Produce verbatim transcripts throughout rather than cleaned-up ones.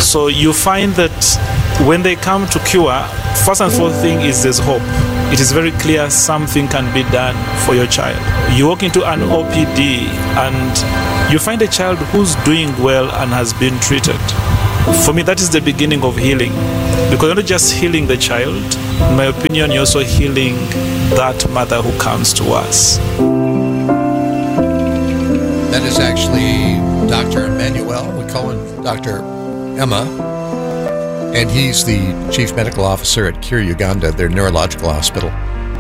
So you find that when they come to cure, first and foremost thing is there's hope. It is very clear something can be done for your child. You walk into an O P D and you find a child who's doing well and has been treated. For me, that is the beginning of healing. Because you're not just healing the child, in my opinion, you're also healing that mother who comes to us. That is actually Doctor Emmanuel. We call him Doctor Emma. And he's the chief medical officer at Cure Uganda, their neurological hospital.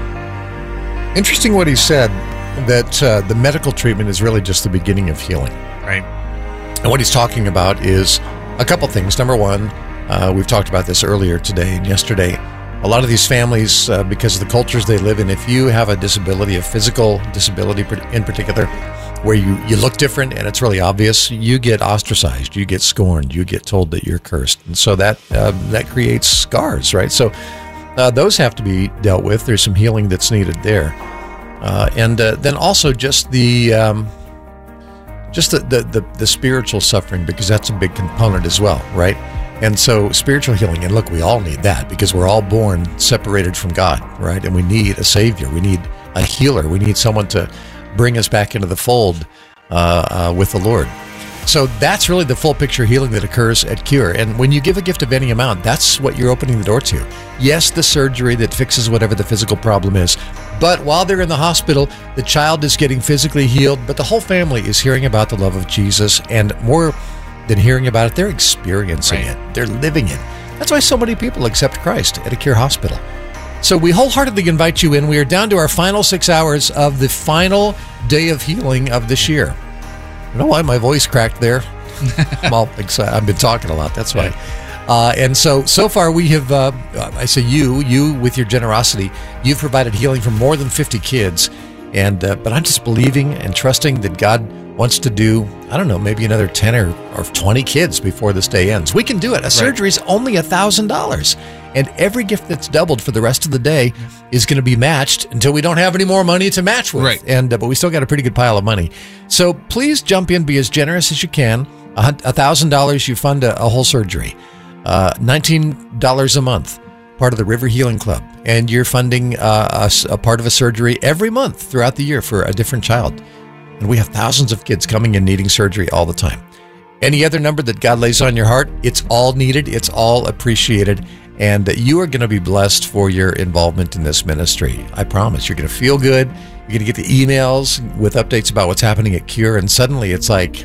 Interesting what he said, that uh, the medical treatment is really just the beginning of healing. Right. And what he's talking about is a couple things. Number one, uh, we've talked about this earlier today and yesterday. A lot of these families, uh, because of the cultures they live in, if you have a disability, a physical disability in particular, where you, you look different and it's really obvious, you get ostracized, you get scorned, you get told that you're cursed. And so that uh, that creates scars, right? So uh, those have to be dealt with. There's some healing that's needed there. Uh, and uh, then also just the um, just the, the, the, the spiritual suffering, because that's a big component as well, right? And so spiritual healing, and look, we all need that because we're all born separated from God, right? And we need a savior. We need a healer. We need someone to bring us back into the fold uh, uh, with the Lord. So that's really the full picture healing that occurs at Cure. And when you give a gift of any amount, that's what you're opening the door to. Yes, the surgery that fixes whatever the physical problem is. But while they're in the hospital, the child is getting physically healed, but the whole family is hearing about the love of Jesus. And more than hearing about it, they're experiencing right. it. They're living it. That's why so many people accept Christ at a Cure hospital. So we wholeheartedly invite you in. We are down to our final six hours of the final day of healing of this year. You know why my voice cracked there? I'm all excited. I've been talking a lot. That's why. Uh, and so, so far we have, uh, I say you, you with your generosity, you've provided healing for more than fifty kids. And uh, but I'm just believing and trusting that God wants to do, I don't know, maybe another ten or, or twenty kids before this day ends. We can do it. A surgery is only one thousand dollars. And every gift that's doubled for the rest of the day is going to be matched until we don't have any more money to match with. Right. And uh, but we still got a pretty good pile of money. So please jump in, be as generous as you can. one thousand dollars, you fund a, a whole surgery. Uh, nineteen dollars a month, part of the River Healing Club. And you're funding uh, a, a part of a surgery every month throughout the year for a different child. And we have thousands of kids coming in needing surgery all the time. Any other number that God lays on your heart, it's all needed, it's all appreciated. And you are going to be blessed for your involvement in this ministry. I promise. You're going to feel good. You're going to get the emails with updates about what's happening at Cure. And suddenly it's like,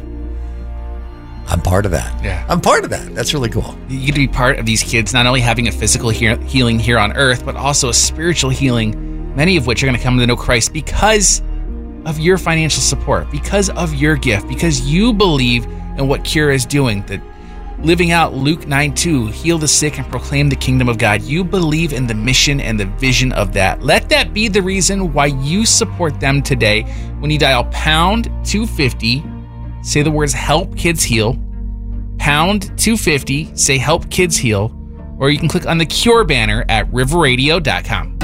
I'm part of that. Yeah. I'm part of that. That's really cool. You get to be part of these kids, not only having a physical he- healing here on earth, but also a spiritual healing, many of which are going to come to know Christ because of your financial support, because of your gift, because you believe in what Cure is doing, that living out Luke nine two, heal the sick and proclaim the kingdom of God. You believe in the mission and the vision of that. Let that be the reason why you support them today. When you dial pound two fifty, say the words help kids heal, pound two fifty, say help kids heal, or you can click on the Cure banner at river radio dot com.